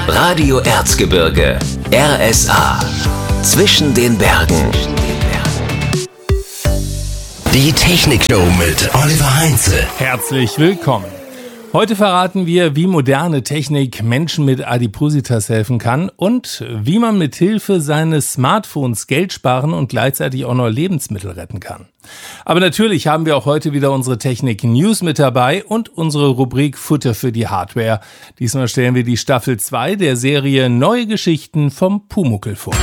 Radio Erzgebirge, RSA. Zwischen den Bergen. Die Technik-Show mit Oliver Heinze. Herzlich willkommen. Heute verraten wir, wie moderne Technik Menschen mit Adipositas helfen kann und wie man mit Hilfe seines Smartphones Geld sparen und gleichzeitig auch noch Lebensmittel retten kann. Aber natürlich haben wir auch heute wieder unsere Technik-News mit dabei und unsere Rubrik Futter für die Hardware. Diesmal stellen wir die Staffel 2 der Serie Neue Geschichten vom Pumuckl vor.